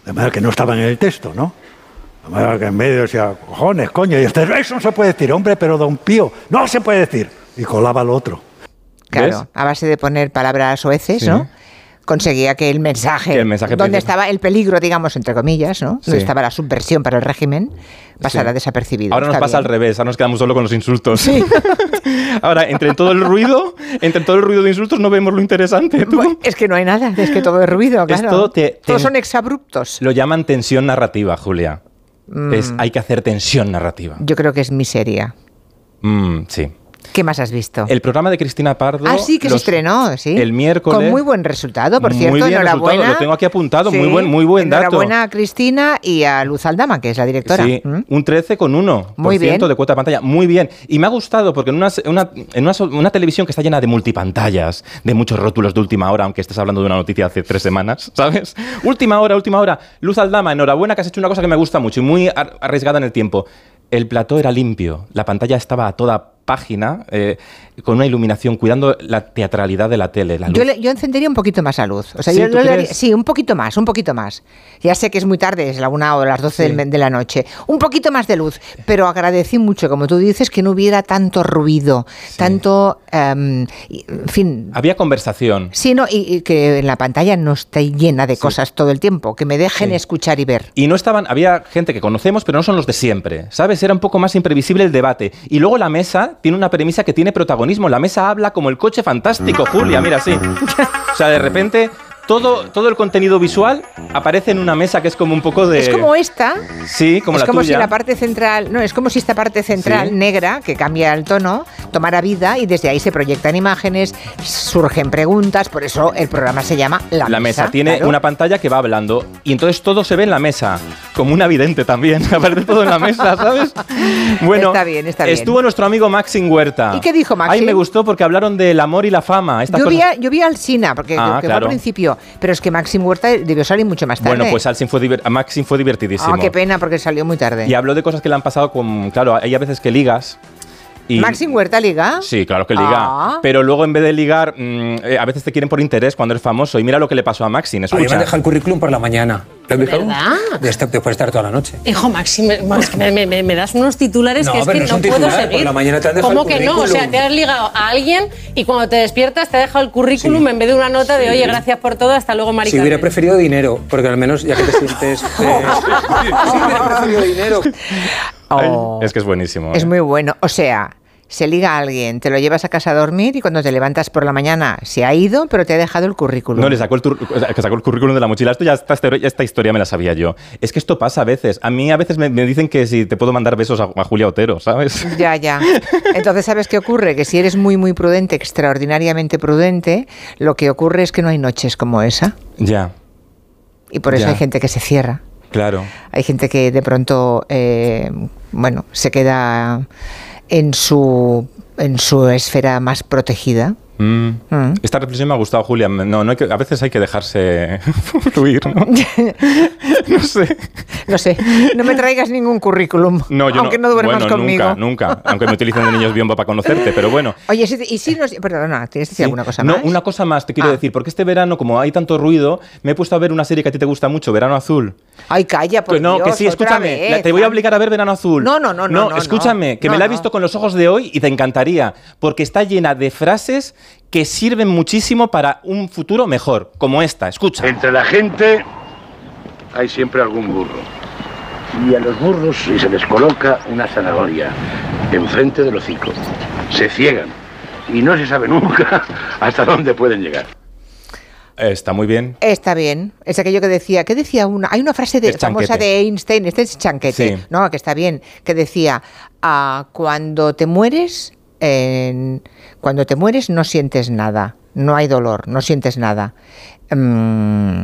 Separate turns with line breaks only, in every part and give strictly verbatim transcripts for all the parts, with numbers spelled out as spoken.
De manera que no estaba en el texto, ¿no? De manera que en medio decía, cojones, coño, y este, eso no se puede decir, hombre, pero don Pío, no se puede decir. Y colaba lo otro.
Claro,
¿ves?
a base de poner palabras soeces,
Sí.
¿no? Conseguía que el mensaje,
Que el mensaje
donde
principal.
estaba el peligro, digamos, entre comillas, ¿no?
Sí.
Donde estaba la subversión para el régimen, pasara
Sí.
desapercibido.
Ahora nos
Está
pasa
bien.
al revés, ahora nos quedamos solo con los insultos. Sí. Ahora, entre todo el ruido, entre todo el ruido de insultos no vemos lo interesante. ¿Tú?
Bueno, es que no hay nada, es que todo es ruido,
Es
claro.
todo te-
Todos
te-
son exabruptos.
Lo llaman tensión narrativa, Julia. Es, hay que hacer tensión narrativa.
Yo creo que es miseria.
Mm, sí.
¿Qué más has visto?
El programa de Cristina Pardo...
Ah, sí, que se
los-
estrenó, sí.
El miércoles...
Con muy buen resultado, por
Muy
cierto,
bien
enhorabuena.
resultado, lo tengo aquí apuntado,
Sí,
muy buen, muy buen dato.
Enhorabuena a Cristina y a Luz Aldama, que es la directora.
Sí,
¿Mm?
un trece con uno
Muy bien.
de cuota de pantalla. Muy bien. Y me ha gustado porque en, una, una- en una, so- una televisión que está llena de multipantallas, de muchos rótulos de última hora, aunque estés hablando de una noticia hace tres semanas, ¿sabes? Última hora, última hora. Luz Aldama, enhorabuena que has hecho una cosa que me gusta mucho y muy ar- arriesgada en el tiempo. El plató era limpio, la pantalla estaba a toda página, eh, con una iluminación, cuidando la teatralidad de la tele. La luz.
Yo, le- yo encendería un poquito más la luz. O sea,
Sí,
yo
¿tú
le
crees?
haría- sí, un poquito más, un poquito más. Ya sé que es muy tarde, es la una o las doce
Sí.
del- de la noche. Un poquito más de luz, pero agradecí mucho, como tú dices, que no hubiera tanto ruido, tanto, em, y- en fin.
Había conversación.
Sí, no, y, y que en la pantalla no esté llena de cosas todo el tiempo, que me dejen
Sí.
escuchar y ver.
Y no estaban, había gente que conocemos, pero no son los de siempre, ¿sabes? Era un poco más imprevisible el debate. Y luego la mesa tiene una premisa que tiene protagonismo. La mesa habla como el coche fantástico, Julia, mira, sí. O sea, de repente, todo, todo el contenido visual aparece en una mesa que es como un poco de...
Es como esta.
Sí, como
es
la
como
tuya.
si la parte central, no, es como si esta parte central
Sí.
negra, que cambia el tono, tomara vida y desde ahí se proyectan imágenes, surgen preguntas, por eso el programa se llama La,
La mesa tiene
claro.
una pantalla que va hablando y entonces todo se ve en la mesa, como una vidente también, aparece todo en la mesa, ¿sabes? Bueno,
Está bien, está bien.
estuvo nuestro amigo Maxim Huerta.
¿Y qué dijo Maxim?
Ay, me gustó porque hablaron del amor y la fama. Estas
Yo vi,
cosas.
a, yo vi al Sina, porque
Ah,
que
claro.
fue al principio, pero es que Maxim Huerta debió salir mucho más tarde.
Bueno, pues Alcin fue diver- a Maxim fue divertidísimo.
Ah, qué pena, porque salió muy tarde.
Y habló de cosas que le han pasado con... Claro, hay a veces que ligas y...
¿Maxim Huerta liga?
Sí, claro que liga.
Ah.
Pero luego en vez de ligar, mm, eh, a veces te quieren por interés cuando eres famoso. Y mira lo que le pasó a Maxim,
A mí me
escucha.
deja el currículum por la mañana. ¿Lo has visto?
verdad?
De este, después de estar toda la noche.
Hijo, Maxi, me, es que me, me- me das unos titulares
No,
que es
pero
que
no es
no
un
puedo
titular,
seguir.
por la mañana te han dejado
¿Cómo
el
que no? O sea,
currículum.
te has ligado a alguien y cuando te despiertas te ha dejado el currículum
Sí.
en vez de una nota de
Sí.
oye, gracias por todo, hasta luego, Mari
Si hubiera
Carmen.
preferido dinero, porque al menos ya que te sientes... eh, si hubiera preferido dinero.
Ay,
Oh.
es que es buenísimo.
Es
¿eh?
muy bueno. O sea, se liga a alguien, te lo llevas a casa a dormir y cuando te levantas por la mañana se ha ido, pero te ha dejado el currículum.
No, le sacó el, tur- que sacó el currículum de la mochila. Esto ya, esta, historia- esta historia me la sabía yo. Es que esto pasa a veces. A mí a veces me, me dicen que si te puedo mandar besos a, a Julia Otero, ¿sabes?
Ya, ya. Entonces, ¿sabes qué ocurre? Que si eres muy, muy prudente, extraordinariamente prudente, lo que ocurre es que no hay noches como esa.
Ya,
Y por eso
Ya.
hay gente que se cierra.
claro.
Hay gente que de pronto, eh, bueno, se queda en su, en su esfera más protegida.
Mm.
Mm.
Esta reflexión me ha gustado, Julia. No, no hay que, a veces hay que dejarse fluir, ¿no? No sé.
No sé, no me traigas ningún currículum,
No, yo
aunque no, duermas
bueno,
conmigo.
Nunca, nunca. Aunque me utilicen de niños biombo para conocerte, pero bueno.
Oye, si- y si nos... Perdona, ¿tienes que decir
Sí.
alguna cosa
no,
más?
una cosa más te quiero
Ah.
decir, porque este verano, como hay tanto ruido, me he puesto a ver una serie que a ti te gusta mucho, Verano Azul.
Ay, calla, por
Que no,
Dios,
que sí,
otra
escúchame,
vez.
la- te voy a obligar a ver Verano Azul.
No, no, no, no, no,
escúchame,
no.
que
No,
me la he
no.
visto con los ojos de hoy y te encantaría, porque está llena de frases que sirven muchísimo para un futuro mejor, como esta, escucha.
Entre la gente hay siempre algún burro. Y a los burros se les coloca una zanahoria enfrente del hocico. Se ciegan y no se sabe nunca hasta dónde pueden llegar.
Está muy bien.
Está bien. Es aquello que decía, ¿qué decía una? Hay una frase de,
Es chanquete.
famosa de Einstein, este es chanquete,
Sí.
no, que está bien, que decía, ah, cuando te mueres, eh, cuando te mueres no sientes nada, no hay dolor, no sientes nada. Mm,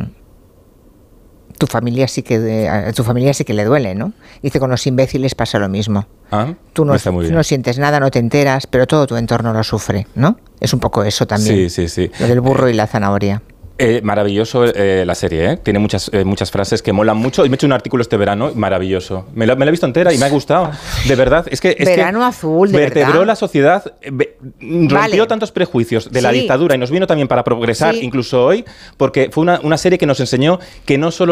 tu familia sí que de- a tu familia sí que le duele, ¿no? Dice, con los imbéciles pasa lo mismo.
Ah,
Tú no,
está muy
tú
bien.
no sientes nada, no te enteras, pero todo tu entorno lo sufre, ¿no? Es un poco eso también.
Sí, sí, sí.
Lo del burro y la zanahoria.
Eh, maravilloso eh, la serie, ¿eh? Tiene muchas, eh, muchas frases que molan mucho. Y me he hecho un artículo este verano, maravilloso. Me la, me la he visto entera y me ha gustado. De verdad, es que... Es
Verano
que
Azul, de
vertebró
verdad.
la sociedad, eh, ve- rompió
Vale.
tantos prejuicios de la
Sí.
dictadura y nos vino también para progresar,
Sí.
incluso hoy, porque fue una, una serie que nos enseñó que no solo